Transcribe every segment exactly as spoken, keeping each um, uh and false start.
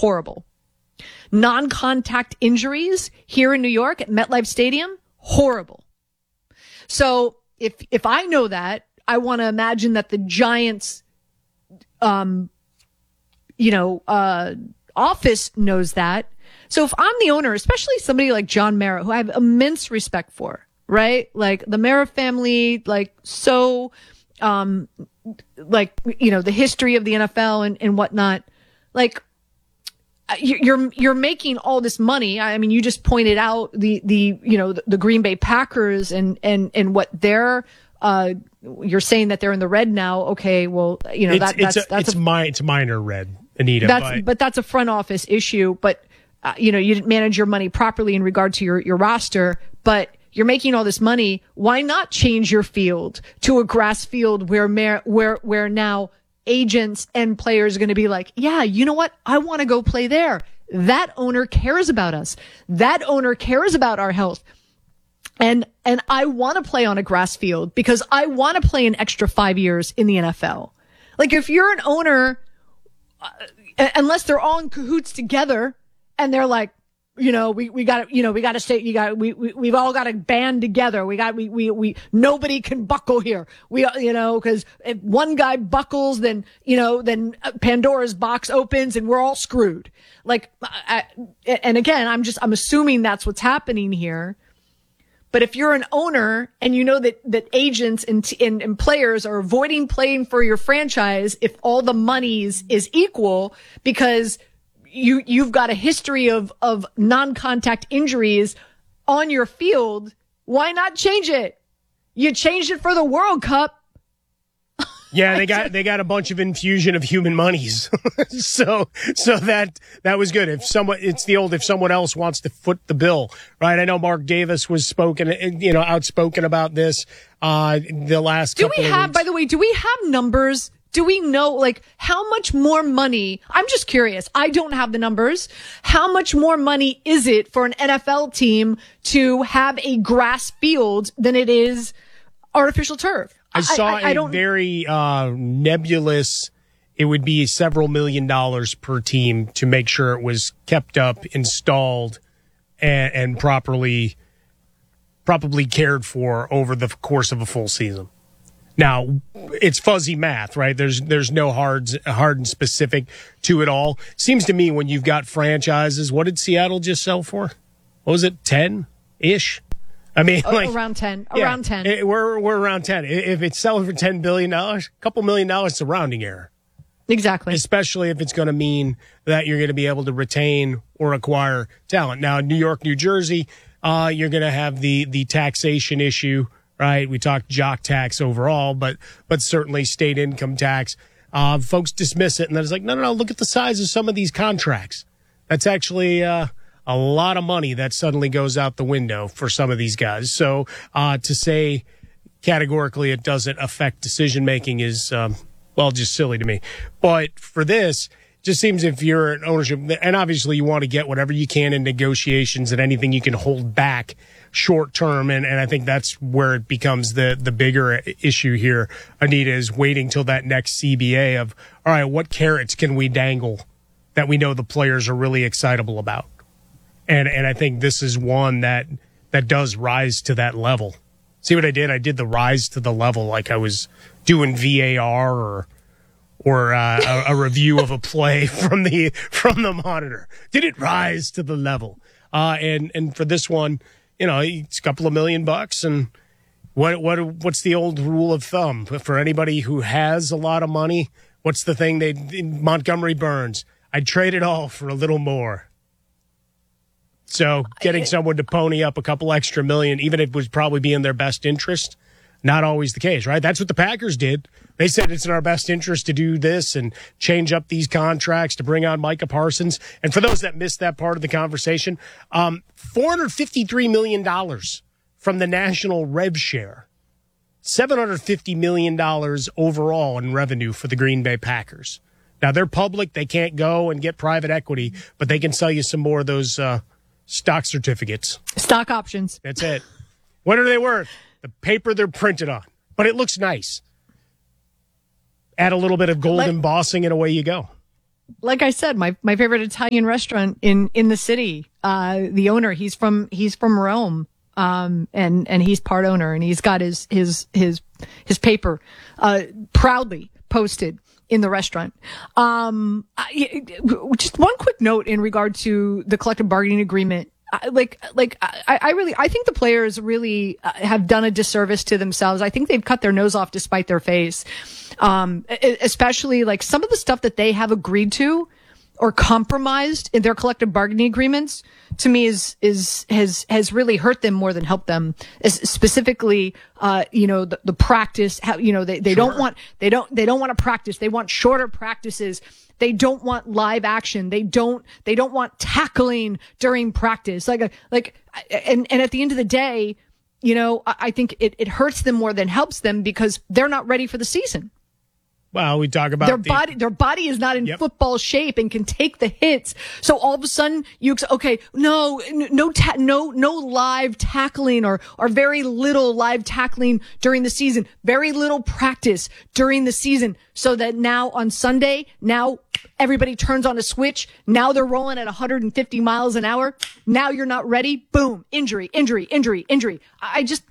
horrible. Non-contact injuries here in New York at MetLife Stadium, horrible. So if if I know that, I want to imagine that the Giants, um, you know, uh, office knows that. So if I'm the owner, especially somebody like John Mara, who I have immense respect for, right? Like the Mara family, like so, um, like, you know, the history of the N F L and, and whatnot, like, You're you're making all this money. I mean, you just pointed out the the you know the, the Green Bay Packers and and and what they're. Uh, you're saying that they're in the red now. Okay, well, you know it's, that that's it's a, that's it's a, mi- it's minor red, Anita. That's but, but that's a front office issue. But uh, you know you didn't manage your money properly in regard to your your roster. But you're making all this money. Why not change your field to a grass field where mer- where where now agents and players are going to be like, yeah, you know what? I want to go play there. That owner cares about us. That owner cares about our health. And, and I want to play on a grass field because I want to play an extra five years in the N F L. Like if you're an owner, uh, unless they're all in cahoots together and they're like, you know, we, we gotta, you know, we gotta stay, you got, we, we, we've all got to band together. We got, we, we, we, nobody can buckle here. We, you know, cause if one guy buckles, then, you know, then Pandora's box opens and we're all screwed. Like, I, and again, I'm just, I'm assuming that's what's happening here. But if you're an owner and you know that, that agents and, and, and players are avoiding playing for your franchise if all the monies is equal because You, you've got a history of, of non-contact injuries on your field. Why not change it? You changed it for the World Cup. Yeah, they got they got a bunch of infusion of human monies, so so that that was good. If someone, it's the old if someone else wants to foot the bill, right? I know Mark Davis was spoken, you know, outspoken about this. Uh, the last do couple we of have? weeks. By the way, do we have numbers? Do we know, like, how much more money? I'm just curious. I don't have the numbers. How much more money is it for an N F L team to have a grass field than it is artificial turf? I saw I, I, I a don't... very uh, nebulous, it would be several million dollars per team to make sure it was kept up, installed, and, and properly, properly cared for over the course of a full season. Now, it's fuzzy math, right? There's there's no hard, hard and specific to it all. Seems to me when you've got franchises, what did Seattle just sell for? What was it, ten-ish? I mean, oh, like around ten. Yeah, around ten. It, we're we're around ten. If it's selling for ten billion dollars, a couple million dollars, it's a rounding error. Exactly. Especially if it's going to mean that you're going to be able to retain or acquire talent. Now, New York, New Jersey, uh, you're going to have the the taxation issue, right? We talked jock tax overall, but but certainly state income tax. Uh, folks dismiss it, and then it's like, no, no, no. Look at the size of some of these contracts. That's actually uh, a lot of money that suddenly goes out the window for some of these guys. So uh, to say categorically it doesn't affect decision making is, um, well, just silly to me. But for this, just seems if you're an ownership, and obviously you want to get whatever you can in negotiations and anything you can hold back short term. And, and I think that's where it becomes the, the bigger issue here, Anita, is waiting till that next C B A of, all right, what carrots can we dangle that we know the players are really excitable about? And and I think this is one that that does rise to that level. See what I did? I did the rise to the level like I was doing V A R or or uh, a, a review of a play from the from the monitor. Did it rise to the level? Uh, and and for this one, you know, it's a couple of million bucks. And what what what's the old rule of thumb for anybody who has a lot of money? What's the thing they Montgomery Burns? I'd trade it all for a little more. So getting someone to pony up a couple extra million, even if it would probably be in their best interest, not always the case, right? That's what the Packers did. They said it's in our best interest to do this and change up these contracts to bring on Micah Parsons. And for those that missed that part of the conversation, um, four hundred fifty-three million dollars from the national rev share, seven hundred fifty million dollars overall in revenue for the Green Bay Packers. Now, they're public. They can't go and get private equity, but they can sell you some more of those uh, stock certificates. Stock options. That's it. What are they worth? The paper they're printed on. But it looks nice. Add a little bit of gold Let, embossing and away you go. like I said, my, my favorite Italian restaurant in, in the city, uh, the owner, he's from, he's from Rome. Um, and, and he's part owner, and he's got his, his, his, his paper, uh, proudly posted in the restaurant. Um, I, just one quick note in regard to the collective bargaining agreement. I, like, like, I, I really, I think the players really uh, have done a disservice to themselves. I think they've cut their nose off despite their face. Um, especially like some of the stuff that they have agreed to or compromised in their collective bargaining agreements, to me is, is, has, has really hurt them more than helped them. As specifically, uh, you know, the, the practice, how, you know, they, they sure. don't want, they don't, they don't want to practice. They want shorter practices. They don't want live action. They don't, they don't want tackling during practice. Like, like, and, and at the end of the day, you know, I, I think it, it hurts them more than helps them because they're not ready for the season. Well, we talk about their the, body. Their body is not in yep. football shape and can take the hits. So all of a sudden, you okay? No, no, ta- no, no live tackling or or very little live tackling during the season. Very little practice during the season. So that now on Sunday, now everybody turns on a switch. Now they're rolling at one hundred fifty miles an hour. Now you're not ready. Boom! Injury, injury, injury, injury. I just.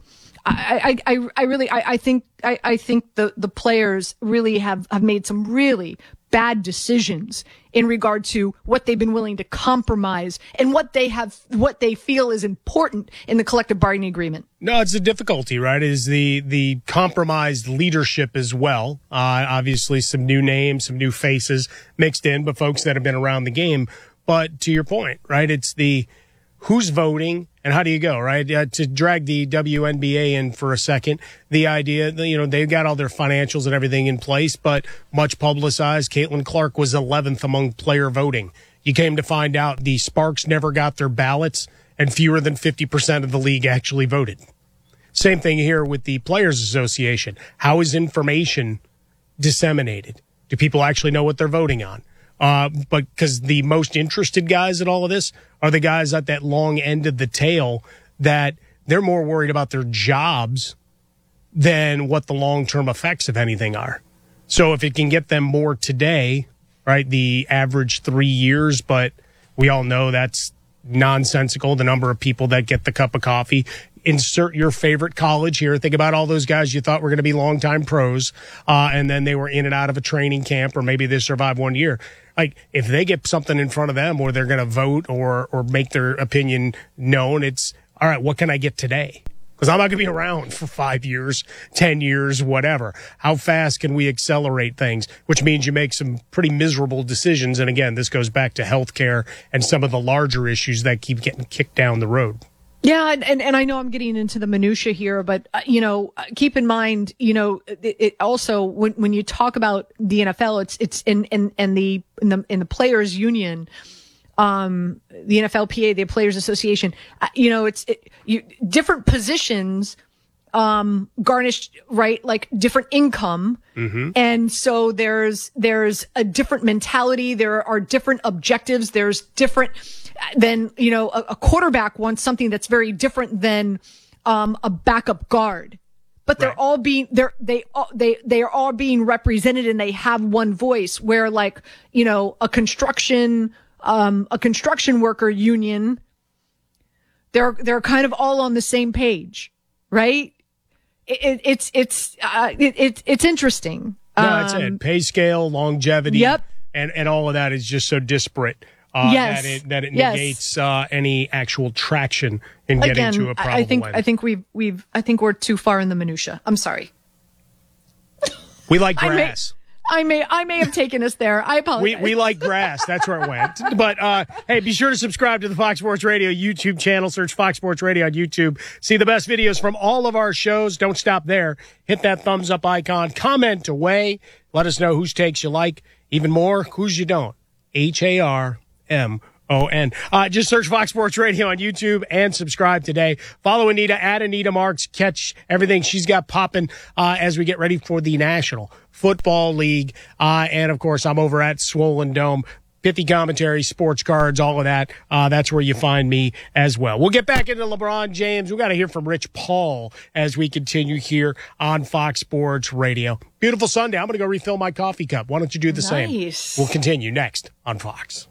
I, I, I, I really, I, I think, I, I think the, the players really have, have made some really bad decisions in regard to what they've been willing to compromise and what they have, what they feel is important in the collective bargaining agreement. No, it's a difficulty, right? Is the, the compromised leadership as well. Uh, obviously some new names, some new faces mixed in, but folks that have been around the game. But to your point, right? It's the, who's voting and how do you go, right? Uh, to drag the W N B A in for a second, the idea that, you know, they've got all their financials and everything in place, but much publicized, Caitlin Clark was eleventh among player voting. You came to find out the Sparks never got their ballots and fewer than fifty percent of the league actually voted. Same thing here with the Players Association. How is information disseminated? Do people actually know what they're voting on? Uh, but because the most interested guys in all of this are the guys at that long end of the tail that they're more worried about their jobs than what the long-term effects of anything are. So if it can get them more today, right, the average three years, but we all know that's nonsensical, the number of people that get the cup of coffee. Insert your favorite college here. Think about all those guys you thought were going to be longtime pros, uh, and then they were in and out of a training camp, or maybe they survived one year. Like, if they get something in front of them or they're going to vote or or make their opinion known, it's, all right, what can I get today? Because I'm not going to be around for five years, ten years, whatever. How fast can we accelerate things? Which means you make some pretty miserable decisions. And again, this goes back to healthcare and some of the larger issues that keep getting kicked down the road. Yeah, and, and I know I'm getting into the minutia here, but, uh, you know, keep in mind, you know, it, it also, when, when you talk about the N F L, it's, it's in, in, in the, in the, in the players union, um, the N F L P A, the Players Association, uh, you know, it's, it, you, different positions, um, garnished, right? Like different income. Mm-hmm. And so there's, there's a different mentality. There are different objectives. There's different, then, you know, a, a quarterback wants something that's very different than, um, a backup guard, but they're right. all being, they're, they, they, they are all being represented and they have one voice where, like, you know, a construction, um, a construction worker union, they're, they're kind of all on the same page, right? It, it, it's, it's, uh, it, it, it's interesting. No, that's um, it. Pay scale, longevity. Yep. And, and all of that is just so disparate. Uh, yes. that it, that it yes. negates uh, any actual traction in getting Again, to a problem. I think win. I think we've we've I think we're too far in the minutia. I'm sorry. We like grass. I may I may, I may have taken us there. I apologize. We we like grass. That's where it went. But uh, hey, be sure to subscribe to the Fox Sports Radio YouTube channel. Search Fox Sports Radio on YouTube. See the best videos from all of our shows. Don't stop there. Hit that thumbs up icon. Comment away. Let us know whose takes you like. Even more, whose you don't. H A R M O N. Uh, just search Fox Sports Radio on YouTube and subscribe today. Follow Anita at Anita Marks. Catch everything she's got popping uh, as we get ready for the National Football League. Uh, and, of course, I'm over at Swollen Dome. pithy commentary, sports cards, all of that. Uh, that's where you find me as well. We'll get back into LeBron James. We got to hear from Rich Paul as we continue here on Fox Sports Radio. Beautiful Sunday. I'm going to go refill my coffee cup. Why don't you do the Nice. same? We'll continue next on Fox.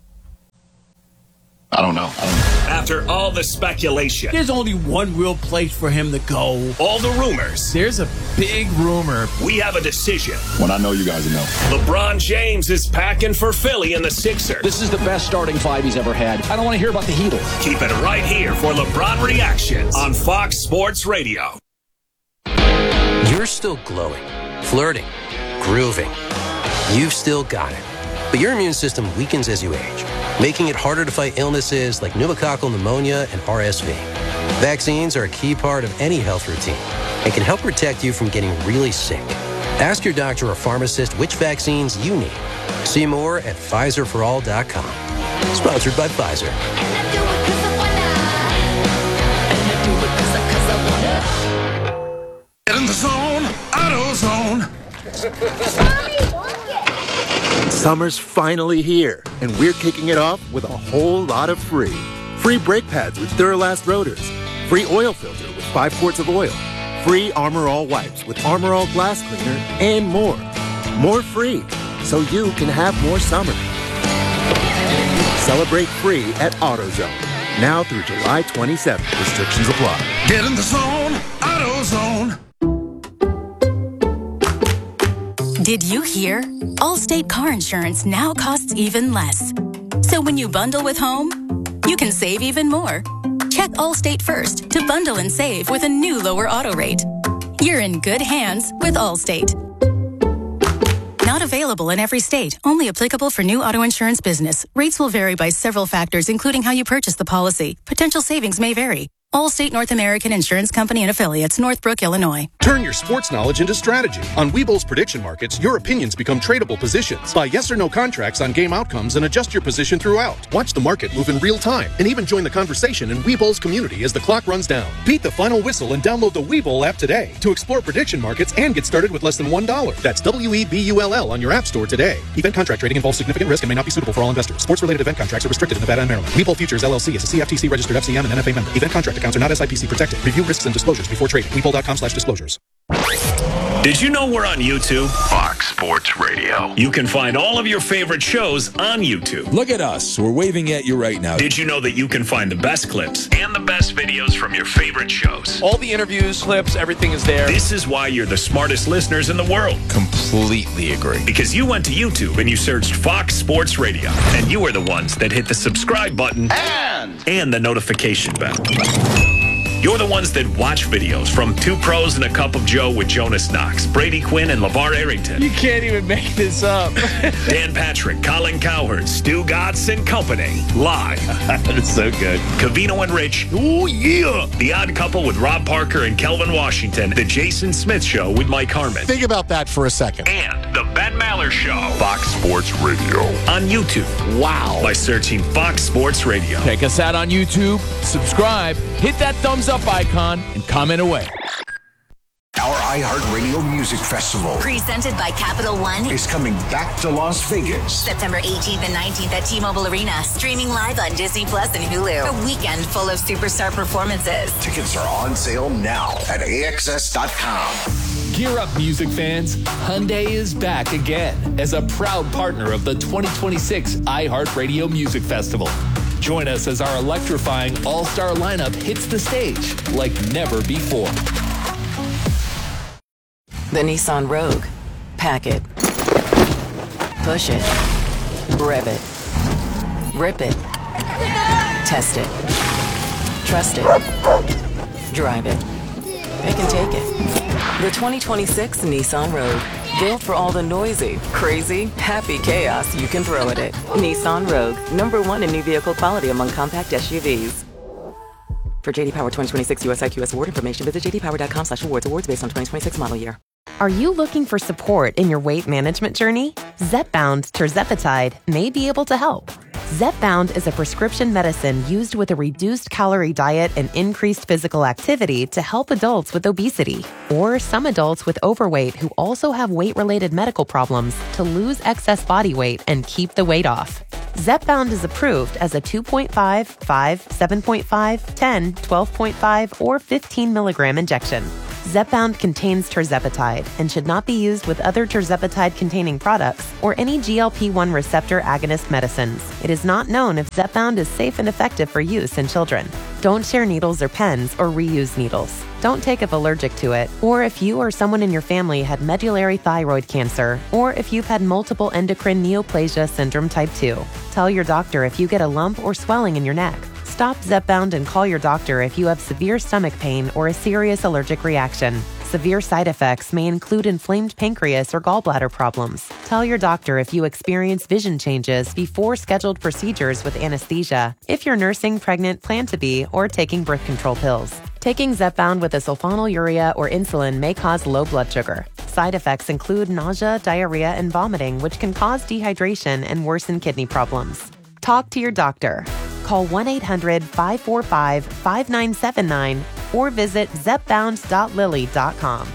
I don't know. I don't know. After all the speculation, There's only one real place for him to go. all the rumors, There's a big rumor. we have a decision. When I know, you guys know. LeBron James is packing for Philly and the Sixers. This is the best starting five he's ever had. I don't want to hear about the Heatles. Keep it right here for LeBron Reactions on Fox Sports Radio. You're still glowing, flirting, grooving. You've still got it. But your immune system weakens as you age, making it harder to fight illnesses like pneumococcal pneumonia and R S V. Vaccines are a key part of any health routine and can help protect you from getting really sick. Ask your doctor or pharmacist which vaccines you need. See more at Pfizer for all dot com. Sponsored by Pfizer. Get in the zone, AutoZone. Summer's finally here, and we're kicking it off with a whole lot of free. Free brake pads with Duralast rotors. Free oil filter with five quarts of oil. Free Armor All wipes with Armor All glass cleaner, and more. More free, so you can have more summer. Celebrate free at AutoZone. Now through July twenty-seventh. Restrictions apply. Get in the zone, AutoZone. Did you hear? Allstate car insurance now costs even less. So when you bundle with home, you can save even more. Check Allstate first to bundle and save with a new lower auto rate. You're in good hands with Allstate. Not available in every state. Only applicable for new auto insurance business. Rates will vary by several factors, including how you purchase the policy. Potential savings may vary. Allstate North American Insurance Company and Affiliates, Northbrook, Illinois. Turn your sports knowledge into strategy. On Webull's prediction markets, your opinions become tradable positions. Buy yes or no contracts on game outcomes and adjust your position throughout. Watch the market move in real time and even join the conversation in Webull's community as the clock runs down. Beat the final whistle and download the Webull app today to explore prediction markets and get started with less than one dollar. That's W E B U L L on your app store today. Event contract trading involves significant risk and may not be suitable for all investors. Sports-related event contracts are restricted in Nevada and Maryland. Webull Futures L L C is a C F T C registered F C M and N F A member. Event contract accounts are not S I P C protected. Review risks and disclosures before trading. Webull.com slash disclosures. Did you know we're on YouTube? Fox Sports Radio. You can find all of your favorite shows on YouTube. Look at us. We're waving at you right now. Did you know that you can find the best clips and the best videos from your favorite shows? All the interviews, clips, everything is there. This is why you're the smartest listeners in the world. Completely agree. Because you went to YouTube and you searched Fox Sports Radio, and you were the ones that hit the subscribe button And, and the notification bell. You're the ones that watch videos from Two Pros and a Cup of Joe with Jonas Knox, Brady Quinn, and LeVar Arrington. You can't even make this up. Dan Patrick, Colin Cowherd, Stu Gatz and Company. Live. That's so good. Cavino and Rich. Oh, yeah. The Odd Couple with Rob Parker and Kelvin Washington. The Jason Smith Show with Mike Harmon. Think about that for a second. And the Ben Maller Show. Fox Sports Radio. On YouTube. Wow. By searching Fox Sports Radio. Check us out on YouTube, subscribe, hit that thumbs up icon, and comment away. Our iHeartRadio Music Festival Presented by Capital One. is coming back to Las Vegas. September eighteenth and nineteenth at T-Mobile Arena. Streaming live on Disney Plus and Hulu. A weekend full of superstar performances. Tickets are on sale now at A X S dot com. Gear up, music fans. Hyundai is back again as a proud partner of the twenty twenty-six iHeartRadio Music Festival. Join us as our electrifying all-star lineup hits the stage like never before. The Nissan Rogue. Pack it. Push it. Rev it. Rip it. Test it. Trust it. Drive it. They can take it. The twenty twenty-six Nissan Rogue. Built for all the noisy, crazy, happy chaos you can throw at it. Nissan Rogue. Number one in new vehicle quality among compact S U Vs. For J D Power twenty twenty-six U S I Q S award information, visit j d power dot com slash awards. Awards based on twenty twenty-six model year. Are you looking for support in your weight management journey? Zepbound tirzepatide may be able to help. Zepbound is a prescription medicine used with a reduced calorie diet and increased physical activity to help adults with obesity or some adults with overweight who also have weight-related medical problems to lose excess body weight and keep the weight off. Zepbound is approved as a two point five, five, seven point five, ten, twelve point five, or fifteen milligram injection. Zepbound contains tirzepatide and should not be used with other tirzepatide-containing products or any G L P one receptor agonist medicines. It is not known if Zepbound is safe and effective for use in children. Don't share needles or pens or reuse needles. Don't take if allergic to it, or if you or someone in your family had medullary thyroid cancer, or if you've had multiple endocrine neoplasia syndrome type two. Tell your doctor if you get a lump or swelling in your neck. Stop Zepbound and call your doctor if you have severe stomach pain or a serious allergic reaction. Severe side effects may include inflamed pancreas or gallbladder problems. Tell your doctor if you experience vision changes before scheduled procedures with anesthesia, if you're nursing, pregnant, plan to be, or taking birth control pills. Taking Zepbound with a sulfonylurea or insulin may cause low blood sugar. Side effects include nausea, diarrhea, and vomiting, which can cause dehydration and worsen kidney problems. Talk to your doctor. Call one eight hundred, five four five, five nine seven nine or visit zepbound dot lilly dot com.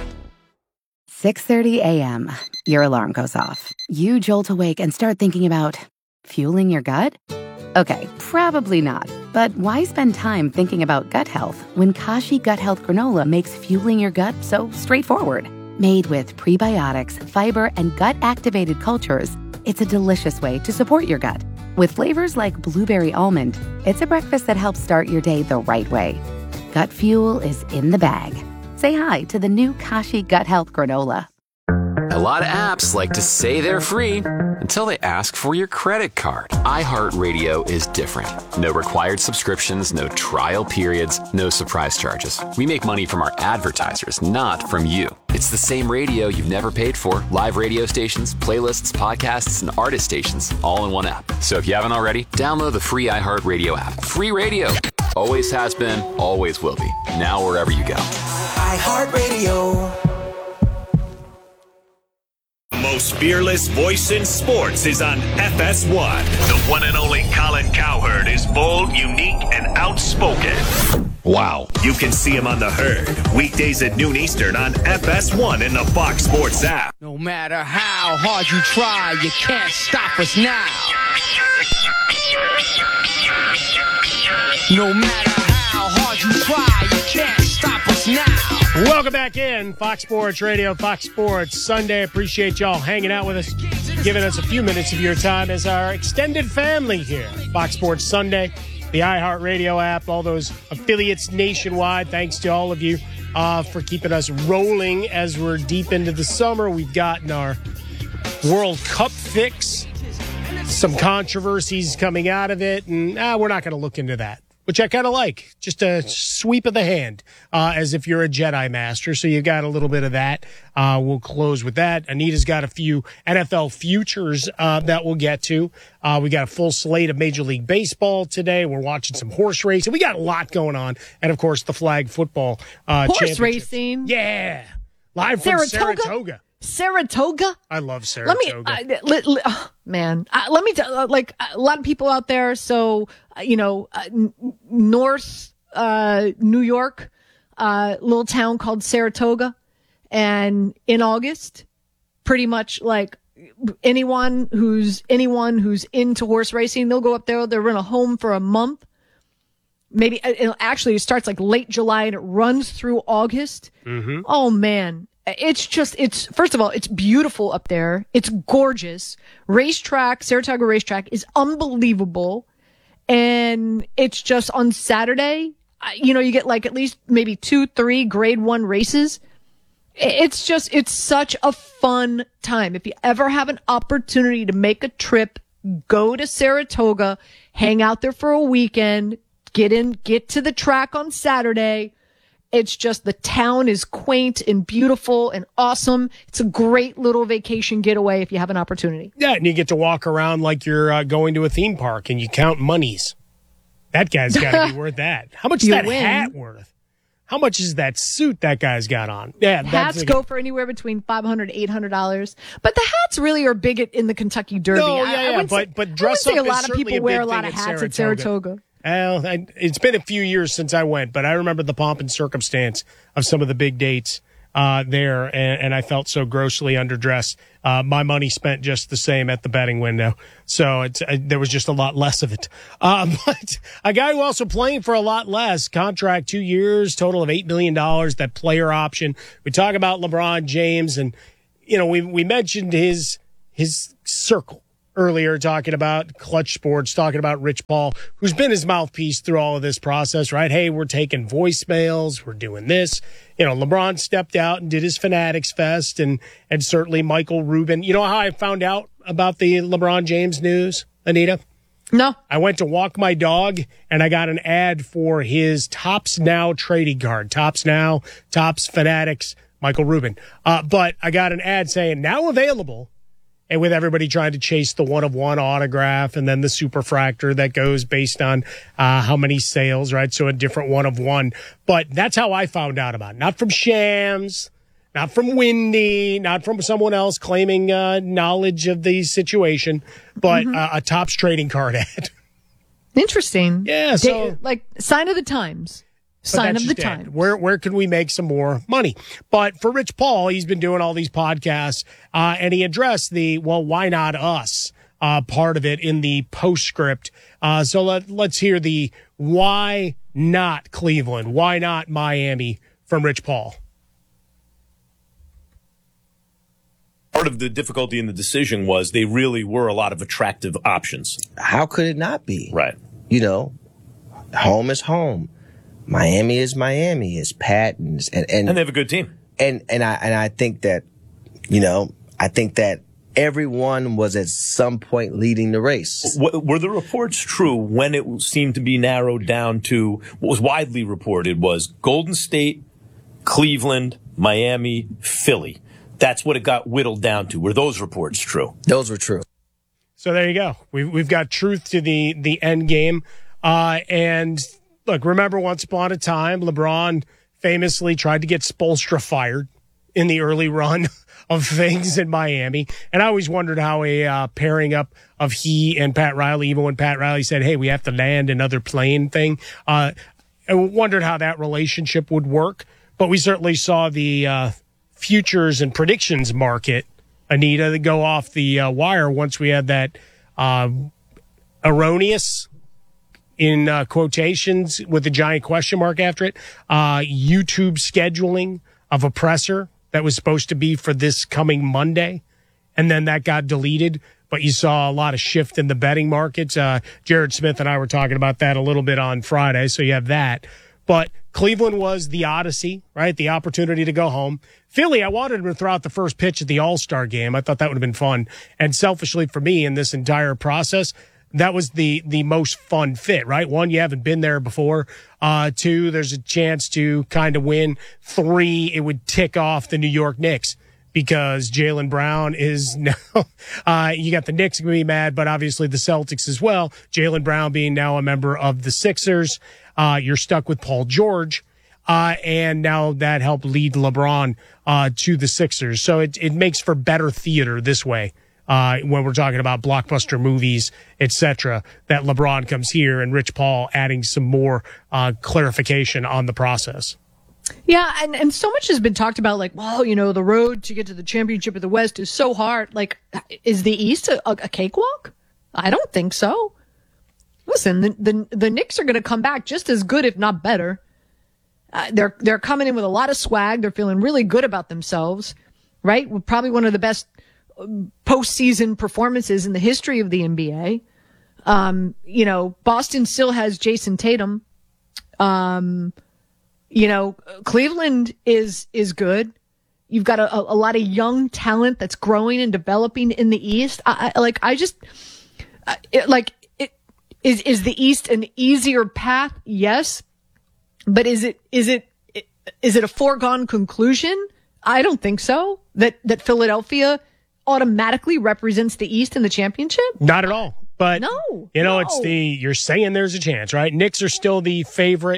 six thirty a.m. Your alarm goes off. You jolt awake and start thinking about fueling your gut? Okay, probably not. But why spend time thinking about gut health when Kashi Gut Health Granola makes fueling your gut so straightforward? Made with prebiotics, fiber, and gut-activated cultures, it's a delicious way to support your gut. With flavors like blueberry almond, it's a breakfast that helps start your day the right way. Gut fuel is in the bag. Say hi to the new Kashi Gut Health Granola. A lot of apps like to say they're free until they ask for your credit card. iHeartRadio is different. No required subscriptions, no trial periods, no surprise charges. We make money from our advertisers, not from you. It's the same radio you've never paid for. Live radio stations, playlists, podcasts, and artist stations all in one app. So if you haven't already, download the free iHeartRadio app. Free radio. Always has been, always will be. Now wherever you go. iHeartRadio. The most fearless voice in sports is on F S one. The one and only Colin Cowherd is bold, unique, and outspoken. Wow. You can see him on The Herd, weekdays at noon Eastern on F S one and the Fox Sports app. No matter how hard you try, you can't stop us now. No matter how hard you try, you can't stop us now. Welcome back in, Fox Sports Radio, Fox Sports Sunday. Appreciate y'all hanging out with us, giving us a few minutes of your time as our extended family here. Fox Sports Sunday, the iHeartRadio app, all those affiliates nationwide. Thanks to all of you uh, for keeping us rolling as we're deep into the summer. We've gotten our World Cup fix, some controversies coming out of it, and uh, we're not going to look into that, which I kind of like. Just a sweep of the hand, uh, as if you're a Jedi Master. So you got a little bit of that. Uh, we'll close with that. Anita's got a few N F L futures uh, that we'll get to. Uh, we got a full slate of Major League Baseball today. We're watching some horse racing. We got a lot going on. And, of course, the flag football uh, Horse racing? Yeah. Live from Saratoga? Saratoga. Saratoga? I love Saratoga. Let me, uh, li, li, oh, man, uh, let me tell, uh, like, a lot of people out there. So, uh, you know, uh, n- North uh, New York, uh, little town called Saratoga. And in August, pretty much like anyone who's anyone who's into horse racing, they'll go up there. They'll rent a home for a month. Maybe it actually it starts like late July and it runs through August. Mm-hmm. Oh, man. It's just, it's, first of all, it's beautiful up there. It's gorgeous. Racetrack, Saratoga Racetrack is unbelievable. And it's just on Saturday, you know, you get like at least maybe two, three grade one races. It's just, it's such a fun time. If you ever have an opportunity to make a trip, go to Saratoga, hang out there for a weekend, get in, get to the track on Saturday. It's just the town is quaint and beautiful and awesome. It's a great little vacation getaway if you have an opportunity. Yeah, and you get to walk around like you're uh, going to a theme park and you count monies. That guy's got to be worth that. How much is You that win. hat worth? how much is that suit that guy's got on? Yeah, hats that's go for anywhere between five hundred dollars, eight hundred dollars. But the hats really are big in the Kentucky Derby. No, yeah, I, I yeah, would but say, but dress I would say up a lot is of people certainly a wear big a lot thing of at hats at Saratoga. Saratoga. Well, I, it's been a few years since I went, but I remember the pomp and circumstance of some of the big dates uh, there, and, and I felt so grossly underdressed. Uh, my money spent just the same at the betting window, so it's, uh, there was just a lot less of it. Uh, but a guy who also playing for a lot less, contract two years, total of eight million dollars, that player option. We talk about LeBron James, and you know we we mentioned his his circle earlier, talking about Clutch Sports, talking about Rich Paul, who's been his mouthpiece through all of this process, right? Hey, we're taking voicemails, we're doing this. You know, LeBron stepped out and did his Fanatics Fest, and and certainly Michael Rubin. You know how I found out about the LeBron James news, Anita? No. I went to walk my dog, and I got an ad for his Topps Now trading card. Topps Now, Topps Fanatics, Michael Rubin. Uh, but I got an ad saying, now available. And with everybody trying to chase the one-of-one autograph and then the superfractor that goes based on uh, how many sales, right? So a different one-of-one. But that's how I found out about it. Not from Shams, not from Wendy, not from someone else claiming uh, knowledge of the situation, but mm-hmm. uh, a Topps trading card ad. Interesting. Yeah, so... Day, like, sign of the times. Sign of the time. Where where can we make some more money? But for Rich Paul, he's been doing all these podcasts, uh, and he addressed the, well, why not us uh, part of it in the postscript. Uh, so let, let's hear the why not Cleveland, why not Miami from Rich Paul. Part of the difficulty in the decision was they really were a lot of attractive options. How could it not be? Right. You know, home is home. Miami is Miami. It's Patton's, and, and and they have a good team. And and I and I think that, you know, I think that everyone was at some point leading the race. W- were the reports true when it seemed to be narrowed down to what was widely reported was Golden State, Cleveland, Miami, Philly? That's what it got whittled down to. Were those reports true? Those were true. So there you go. We've we've got truth to the the end game, uh, and. Look, remember once upon a time, LeBron famously tried to get Spoelstra fired in the early run of things in Miami. And I always wondered how a uh, pairing up of he and Pat Riley, even when Pat Riley said, hey, we have to land another plane thing, uh, I wondered how that relationship would work. But we certainly saw the uh, futures and predictions market, Anita, go off the uh, wire once we had that uh, erroneous in uh, quotations with a giant question mark after it, uh, YouTube scheduling of a presser that was supposed to be for this coming Monday. And then that got deleted. But you saw a lot of shift in the betting markets. Uh, Jared Smith and I were talking about that a little bit on Friday. So you have that. But Cleveland was the odyssey, right? The opportunity to go home. Philly, I wanted to throw out the first pitch at the All-Star game. I thought that would have been fun. And selfishly for me in this entire process, that was the the most fun fit, right? One, you haven't been there before. Uh, two, there's a chance to kind of win. Three, it would tick off the New York Knicks because Jaylen Brown is now, uh, you got the Knicks going to be mad, but obviously the Celtics as well. Jaylen Brown being now a member of the Sixers. Uh, you're stuck with Paul George. Uh, and now that helped lead LeBron uh, to the Sixers. So it, it makes for better theater this way. Uh, when we're talking about blockbuster movies, et cetera, that LeBron comes here and Rich Paul adding some more uh, clarification on the process. Yeah, and, and so much has been talked about, like, well, you know, the road to get to the championship of the West is so hard. Like, is the East a, a cakewalk? I don't think so. Listen, the the, the Knicks are going to come back just as good, if not better. Uh, they're they're coming in with a lot of swag. They're feeling really good about themselves, right? Probably one of the best postseason performances in the history of the N B A. Um, you know, Boston still has Jason Tatum. Um, you know, Cleveland is, is good. You've got a, a lot of young talent that's growing and developing in the East. I, I like, I just, uh, it, like, it is, is the East an easier path? Yes. But is it, is it, is it a foregone conclusion? I don't think so. That, that Philadelphia automatically represents the East in the championship? Not at all. But, no, you know, no. it's the, you're saying there's a chance, right? Knicks are still the favorite.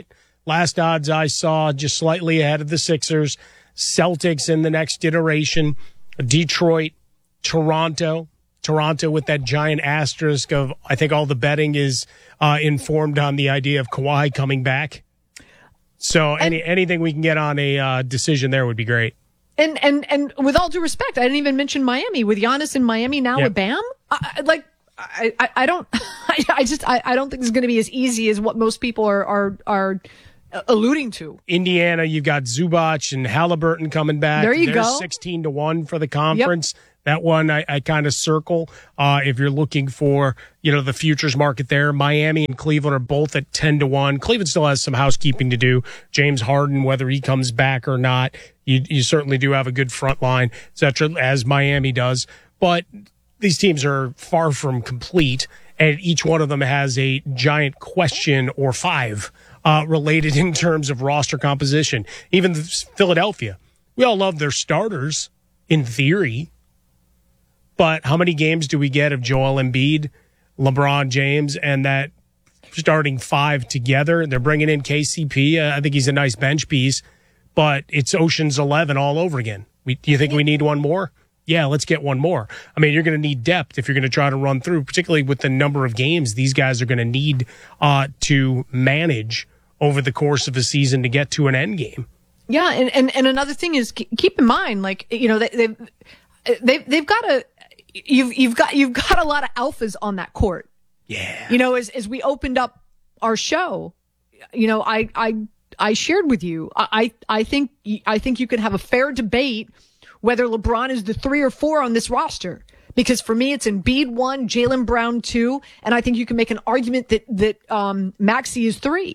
last odds I saw, just slightly ahead of the Sixers. Celtics in the next iteration. Detroit, Toronto. Toronto with that giant asterisk of, I think all the betting is uh, informed on the idea of Kawhi coming back. So and, any anything we can get on a uh, decision there would be great. And and and with all due respect, I didn't even mention Miami. With Giannis in Miami now yep. with Bam, I, like I, I, I don't, I, I just I, I don't think it's going to be as easy as what most people are are are alluding to. Indiana, you've got Zubac and Halliburton coming back. There you There's go. sixteen to one for the conference. Yep. That one I, I kind of circle. Uh, if you're looking for, you know, the futures market there, Miami and Cleveland are both at ten to one. Cleveland still has some housekeeping to do. James Harden, whether he comes back or not, you, you certainly do have a good front line, et cetera, as Miami does. But these teams are far from complete, and each one of them has a giant question or five uh, related in terms of roster composition. Even Philadelphia, we all love their starters in theory. But how many games do we get of Joel Embiid, LeBron James, and that starting five together? They're bringing in K C P. Uh, I think he's a nice bench piece, but it's Ocean's Eleven all over again. We, do you think we need one more? Yeah, let's get one more. I mean, you're going to need depth if you're going to try to run through, particularly with the number of games these guys are going to need uh, to manage over the course of a season to get to an end game. Yeah, and, and, and another thing is, keep in mind, like, you know, they, they've, they've, they've got a, You've you've got you've got a lot of alphas on that court. Yeah. You know, as as we opened up our show, you know, I I I shared with you. I I think I think you could have a fair debate whether LeBron is the three or four on this roster. Because for me, it's Embiid one, Jaylen Brown two, and I think you can make an argument that that um, Maxey is three.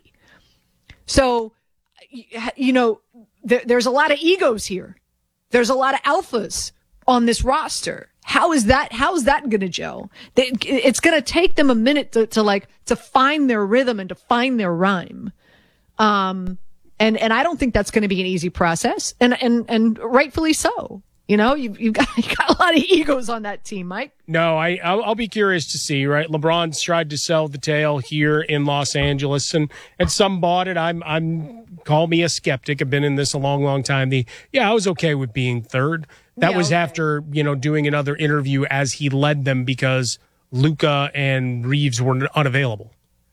So, you know, there, there's a lot of egos here. There's a lot of alphas on this roster. How is that, how is that going to gel? They, it's going to take them a minute to, to like, to find their rhythm and to find their rhyme. Um, and, and I don't think that's going to be an easy process. And, and, and rightfully so. You know, you've, you've got, you've got a lot of egos on that team, Mike. No, I, I'll, I'll be curious to see, right? LeBron's tried to sell the tale here in Los Angeles, and, and some bought it. I'm, I'm, call me a skeptic. I've been in this a long, long time. The, yeah, I was okay with being third. That yeah, was okay. after, you know, doing another interview as he led them because Luka and Reeves were unavailable,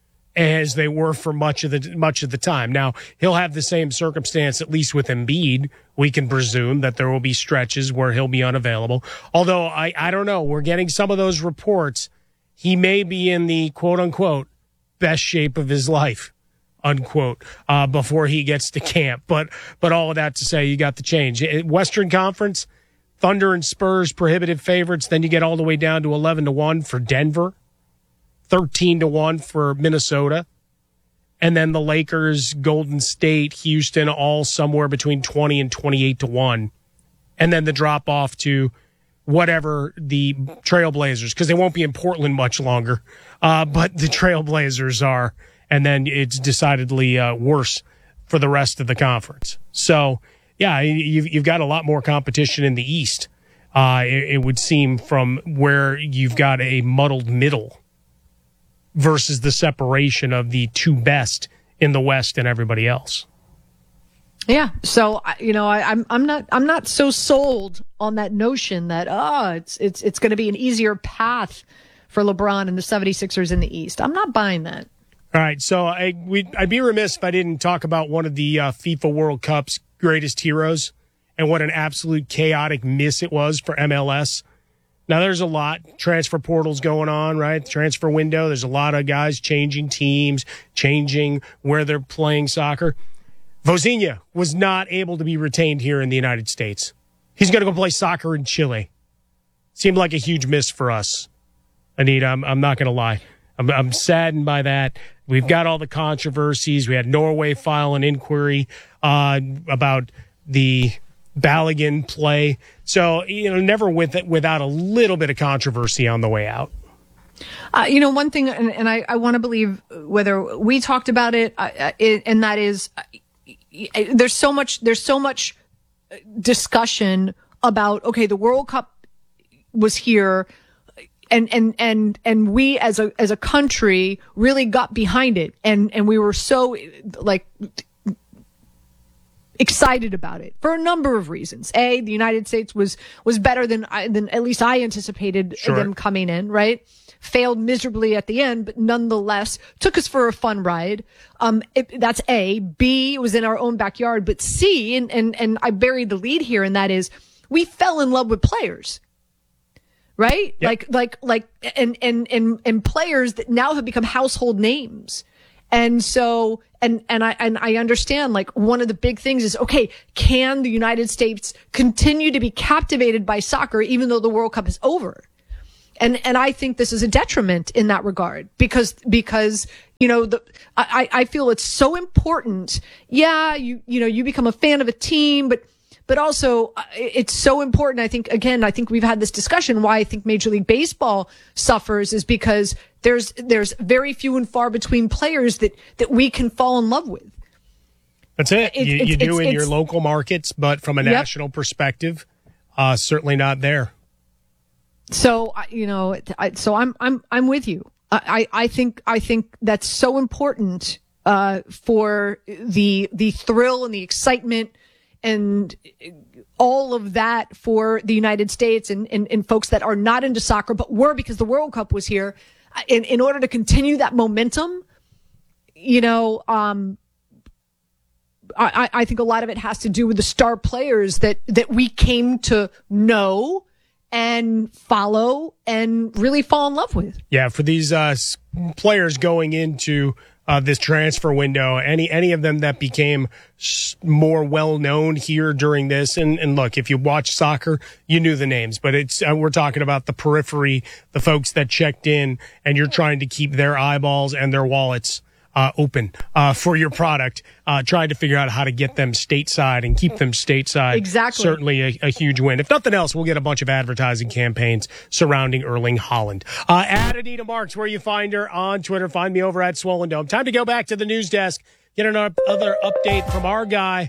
as they were for much of the much of the time. Now, he'll have the same circumstance, at least with Embiid. We can presume that there will be stretches where he'll be unavailable. Although, I, I don't know. We're getting some of those reports. He may be in the quote-unquote best shape of his life, unquote, uh, before he gets to camp. But, but all of that to say, you got the change. Western Conference, Thunder and Spurs, prohibitive favorites. Then you get all the way down to eleven to one for Denver. thirteen to one for Minnesota. And then the Lakers, Golden State, Houston, all somewhere between twenty and twenty-eight to one. And then the drop off to whatever the Trailblazers, because they won't be in Portland much longer, uh, but the Trailblazers are. And then it's decidedly uh, worse for the rest of the conference. So, yeah, you've, you've got a lot more competition in the East, uh, it, it would seem, from where you've got a muddled middle versus the separation of the two best in the West and everybody else. Yeah. So, you know, I, I'm, I'm not, I'm not so sold on that notion that, oh, it's, it's, it's going to be an easier path for LeBron and the seventy-sixers in the East. I'm not buying that. All right. So I, we, I'd be remiss if I didn't talk about one of the uh, FIFA World Cup's greatest heroes and what an absolute chaotic miss it was for M L S. Now, there's a lot. Transfer portals going on, right? Transfer window. There's a lot of guys changing teams, changing where they're playing soccer. Vozinha was not able to be retained here in the United States. He's going to go play soccer in Chile. Seemed like a huge miss for us, Anita. I'm, I'm not going to lie. I'm, I'm saddened by that. We've got all the controversies. We had Norway file an inquiry uh, about the Balogun play. So, you know, never with without a little bit of controversy on the way out. Uh, you know, one thing, and, and I, I want to believe whether we talked about it, uh, it and that is, uh, there's so much, there's so much discussion about, okay, the World Cup was here, and, and, and, and we as a, as a country really got behind it. And, and we were so like excited about it for a number of reasons. A, the United States was was better than I, than at least I anticipated Sure. them coming in, right? Failed miserably at the end, but nonetheless took us for a fun ride. Um, it, that's A. B, it was in our own backyard. But C, and, and, and I buried the lead here, and that is we fell in love with players. Right? Yep. Like, like, like, and, and, and, and players that now have become household names. And so, and, and I, and I understand, like, one of the big things is, okay, can the United States continue to be captivated by soccer even though the World Cup is over? And, and I think this is a detriment in that regard because, because, you know, the, I, I feel it's so important. Yeah, you, you know, you become a fan of a team, but, but also it's so important. I think, again, I think we've had this discussion why I think Major League Baseball suffers is because there's, there's very few and far between players that, that we can fall in love with. That's it. It- you it's- you do it's- in your it's- local markets, but from a Yep. national perspective, uh, certainly not there. So, I- you know, I, so I'm, I'm, I'm with you. I, I I think, I think that's so important, uh, for the, the thrill and the excitement and all of that for the United States and, and, and folks that are not into soccer, but were because the World Cup was here. In, in order to continue that momentum, you know, um, I, I think a lot of it has to do with the star players that, that we came to know and follow and really fall in love with. Yeah, for these uh, s- players going into uh, this transfer window, any any of them that became s- more well known here during this, and, and look, if you watch soccer, you knew the names, but it's uh, we're talking about the periphery, the folks that checked in, and you're trying to keep their eyeballs and their wallets uh, open uh, for your product, uh, trying to figure out how to get them stateside and keep them stateside. Exactly. Certainly a, a huge win. If nothing else, we'll get a bunch of advertising campaigns surrounding Erling Haaland. Uh, at Anita Marks, where you find her on Twitter. Find me over at Swollen Dome. Time to go back to the news desk, get another update from our guy,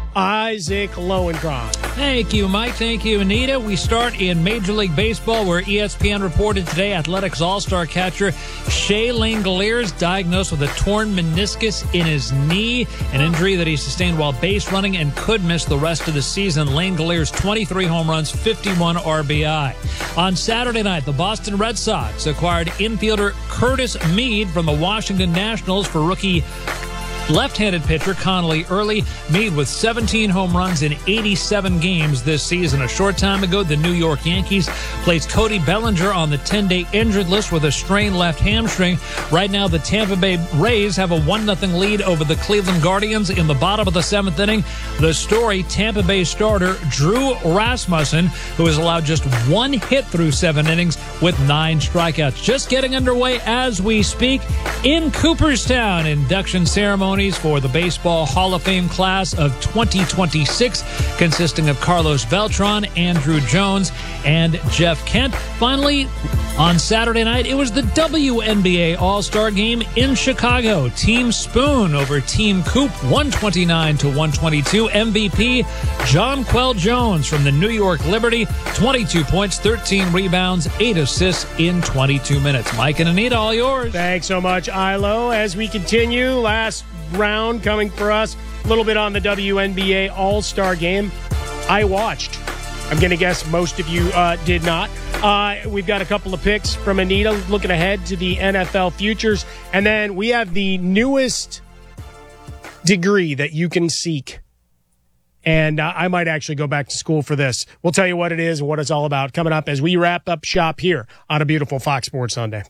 Isaac Lowenkron. Thank you, Mike. Thank you, Anita. We start in Major League Baseball, where E S P N reported today Athletics All-Star catcher Shea Langeliers diagnosed with a torn meniscus in his knee, an injury that he sustained while base running and could miss the rest of the season. Langeliers, twenty-three home runs, fifty-one R B I. On Saturday night, the Boston Red Sox acquired infielder Curtis Mead from the Washington Nationals for rookie left-handed pitcher Connolly Early. Mead with seventeen home runs in eighty-seven games this season. A short time ago, the New York Yankees placed Cody Bellinger on the ten-day injured list with a strained left hamstring. Right now, the Tampa Bay Rays have a one nothing lead over the Cleveland Guardians in the bottom of the seventh inning. The story, Tampa Bay starter Drew Rasmussen, who has allowed just one hit through seven innings with nine strikeouts. Just getting underway as we speak in Cooperstown. Induction ceremony for the Baseball Hall of Fame class of twenty twenty-six, consisting of Carlos Beltran, Andruw Jones, and Jeff Kent. Finally, on Saturday night, it was the W N B A All-Star Game in Chicago. Team Spoon over Team Coop, one twenty-nine to one twenty-two. M V P, Jonquel Jones from the New York Liberty, twenty-two points, thirteen rebounds, eight assists in twenty-two minutes. Mike and Anita, all yours. Thanks so much, Ilo. As we continue, last round coming for us, a little bit on the W N B A All-Star Game. I watched. I'm going to guess most of you uh, did not. Uh, we've got a couple of picks from Anita looking ahead to the N F L futures. And then we have the newest degree that you can seek. And uh, I might actually go back to school for this. We'll tell you what it is and what it's all about coming up as we wrap up shop here on a beautiful Fox Sports Sunday.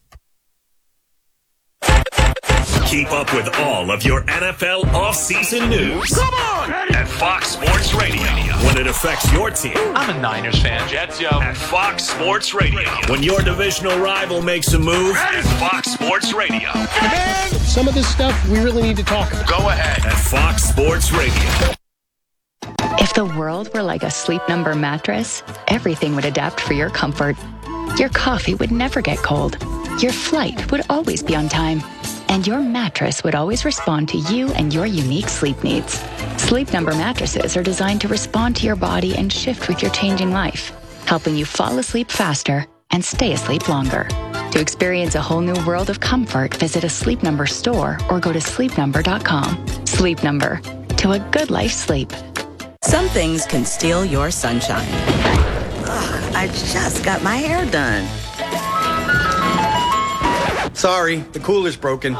Keep up with all of your N F L offseason news. Come on! At Fox Sports Radio. When it affects your team. I'm a Niners fan. Jets, yo. At Fox Sports Radio. When your divisional rival makes a move. At Fox Sports Radio. And some of this stuff we really need to talk about. Go ahead. At Fox Sports Radio. If the world were like a Sleep Number mattress, everything would adapt for your comfort. Your coffee would never get cold. Your flight would always be on time. And your mattress would always respond to you and your unique sleep needs. Sleep Number mattresses are designed to respond to your body and shift with your changing life, helping you fall asleep faster and stay asleep longer. To experience a whole new world of comfort, visit a Sleep Number store or go to sleep number dot com. Sleep Number. to a good night's sleep. Some things can steal your sunshine. Ugh, I just got my hair done. Sorry, the cooler's broken.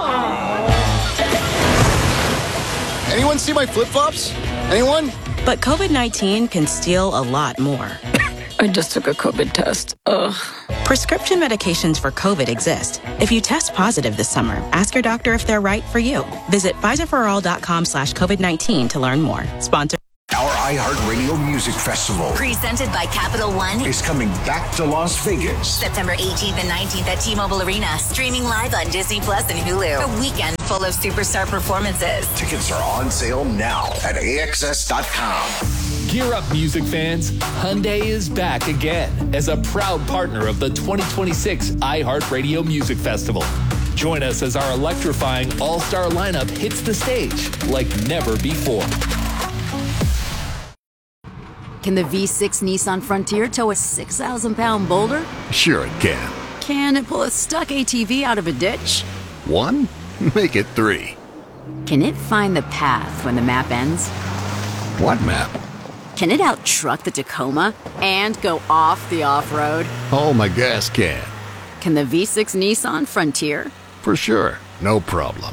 Anyone see my flip-flops? Anyone? But COVID nineteen can steal a lot more. I just took a COVID test. Ugh. Prescription medications for COVID exist. If you test positive this summer, ask your doctor if they're right for you. Visit Pfizerforall.com slash COVID-19 to learn more. Sponsor. Our iHeartRadio Music Festival presented by Capital One is coming back to Las Vegas. September eighteenth and nineteenth at T-Mobile Arena. Streaming live on Disney Plus and Hulu. A weekend full of superstar performances. Tickets are on sale now at A X S dot com. Gear up, music fans. Hyundai is back again as a proud partner of the twenty twenty-six iHeartRadio Music Festival. Join us as our electrifying all-star lineup hits the stage like never before. Can the V six Nissan Frontier tow a six thousand pound boulder? Sure it can. Can it pull a stuck A T V out of a ditch? One? Make it three. Can it find the path when the map ends? What map? Can it out-truck the Tacoma and go off the off-road? Oh, my gas can. Can the V six Nissan Frontier? For sure. No problem.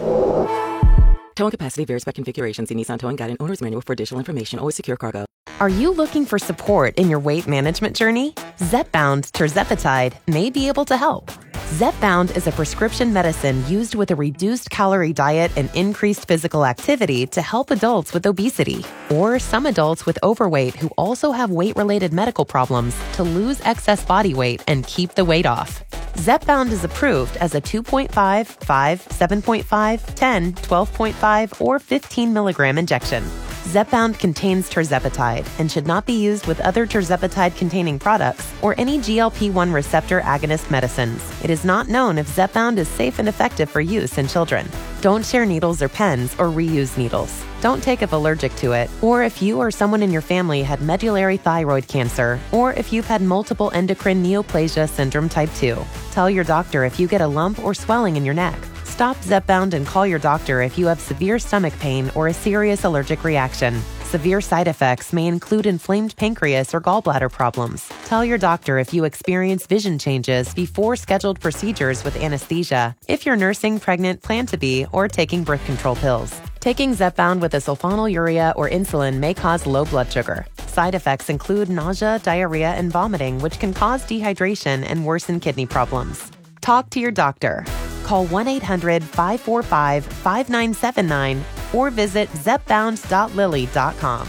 Towing capacity varies by configuration. See Nissan Towing Guide and Owner's Manual for additional information. Always secure cargo. Are you looking for support in your weight management journey? Zepbound Tirzepatide may be able to help. Zepbound is a prescription medicine used with a reduced calorie diet and increased physical activity to help adults with obesity or some adults with overweight who also have weight-related medical problems to lose excess body weight and keep the weight off. Zepbound is approved as a two point five, five, seven point five, ten, twelve point five, or fifteen milligram injection. Zepbound contains tirzepatide and should not be used with other tirzepatide-containing products or any G L P one receptor agonist medicines. It is not known if Zepbound is safe and effective for use in children. Don't share needles or pens or reuse needles. Don't take if allergic to it, or if you or someone in your family had medullary thyroid cancer, or if you've had multiple endocrine neoplasia syndrome type two. Tell your doctor if you get a lump or swelling in your neck. Stop Zepbound and call your doctor if you have severe stomach pain or a serious allergic reaction. Severe side effects may include inflamed pancreas or gallbladder problems. Tell your doctor if you experience vision changes before scheduled procedures with anesthesia, if you're nursing, pregnant, plan to be, or taking birth control pills. Taking Zepbound with a sulfonylurea or insulin may cause low blood sugar. Side effects include nausea, diarrhea, and vomiting, which can cause dehydration and worsen kidney problems. Talk to your doctor. Call one eight hundred, five four five, five nine seven nine or visit zepbound dot lilly dot com.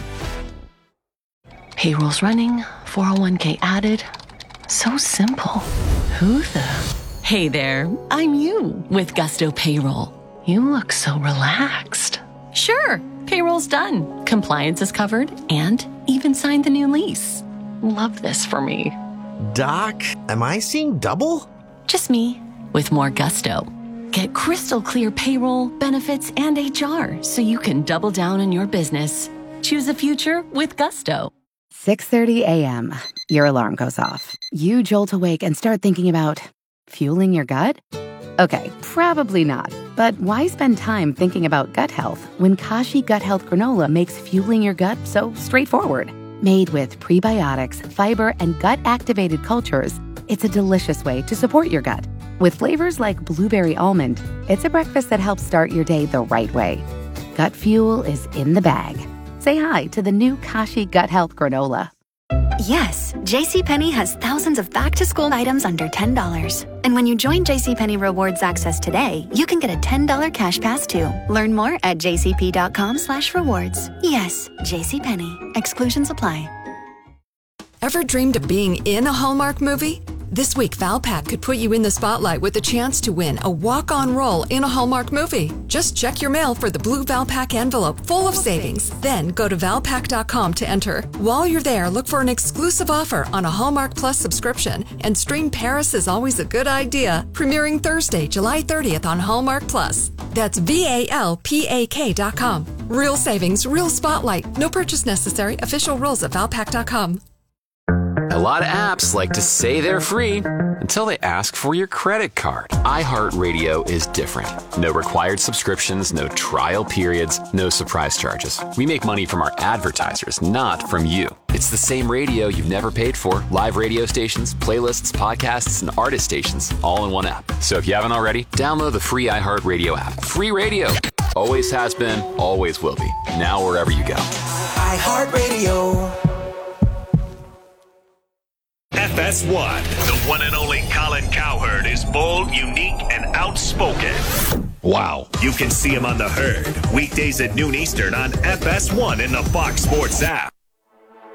Payroll's running, four oh one k added. So simple. Who the? Hey there, I'm you with Gusto Payroll. You look so relaxed. Sure, payroll's done. Compliance is covered and even signed the new lease. Love this for me. Doc, am I seeing double? Just me. With more gusto. Get crystal clear payroll, benefits, and H R so you can double down on your business. Choose a future with gusto. six thirty a.m. Your alarm goes off. You jolt awake and start thinking about fueling your gut? Okay, probably not. But why spend time thinking about gut health when Kashi Gut Health Granola makes fueling your gut so straightforward? Made with prebiotics, fiber, and gut-activated cultures, it's a delicious way to support your gut. With flavors like blueberry almond, it's a breakfast that helps start your day the right way. Gut fuel is in the bag. Say hi to the new Kashi Gut Health Granola. Yes, JCPenney has thousands of back-to-school items under ten dollars. And when you join JCPenney Rewards Access today, you can get a ten dollars cash pass too. Learn more at jcp.com slash rewards. Yes, JCPenney. Exclusions apply. Ever dreamed of being in a Hallmark movie? This week, Valpak could put you in the spotlight with a chance to win a walk-on role in a Hallmark movie. Just check your mail for the blue Valpak envelope full of savings. Then go to valpak dot com to enter. While you're there, look for an exclusive offer on a Hallmark Plus subscription and stream Paris is Always a Good Idea, premiering Thursday, July thirtieth on Hallmark Plus. That's V A L P A K dot com. Real savings, real spotlight. No purchase necessary. Official rules at valpak dot com. lot of apps like to say they're free until they ask for your credit card. iHeartRadio is different. No required subscriptions, no trial periods, no surprise charges. We make money from our advertisers, not from you. It's the same radio you've never paid for. Live radio stations, playlists, podcasts, and artist stations, all in one app. So if you haven't already, download the free iHeartRadio app. Free radio. Always has been, always will be. Now wherever you go. iHeartRadio. F S one, the one and only Colin Cowherd is bold, unique, and outspoken. Wow. You can see him on The Herd, weekdays at noon Eastern on F S one in the Fox Sports app.